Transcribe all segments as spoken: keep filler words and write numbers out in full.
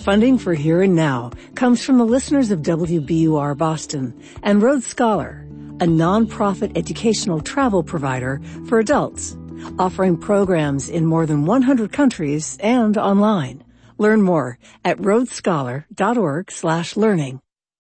Funding for Here and Now comes from the listeners of W B U R Boston and Rhodes Scholar, a nonprofit educational travel provider for adults, offering programs in more than one hundred countries and online. Learn more at rhodesscholar.org slash learning.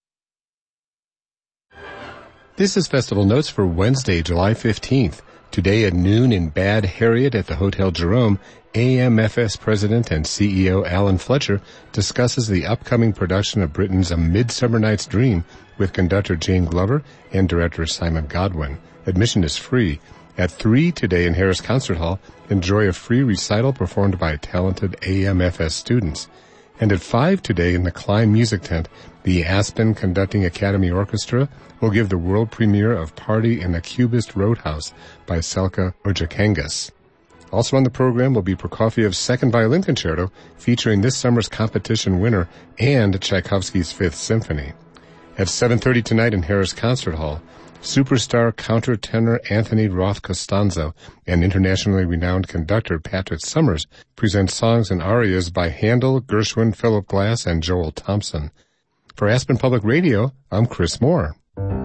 This is Festival Notes for Wednesday, July fifteenth. Today at noon in Bad Harriet at the Hotel Jerome, A M F S President and C E O Alan Fletcher discusses the upcoming production of Britain's A Midsummer Night's Dream with conductor Jane Glover and director Simon Godwin. Admission is free. At three today in Harris Concert Hall, enjoy a free recital performed by talented A M F S students. And at five today in the Klein Music Tent, the Aspen Conducting Academy Orchestra will give the world premiere of Party in the Cubist Roadhouse by Selka Urjakangas. Also on the program will be Prokofiev's Second Violin Concerto, featuring this summer's competition winner and Tchaikovsky's Fifth Symphony. At seven thirty tonight in Harris Concert Hall, superstar countertenor Anthony Roth Costanzo and internationally renowned conductor Patrick Summers present songs and arias by Handel, Gershwin, Philip Glass, and Joel Thompson. For Aspen Public Radio, I'm Chris Moore.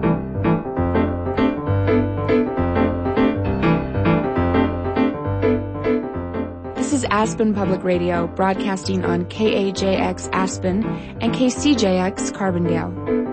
This is Aspen Public Radio, broadcasting on K A J X Aspen and K C J X Carbondale.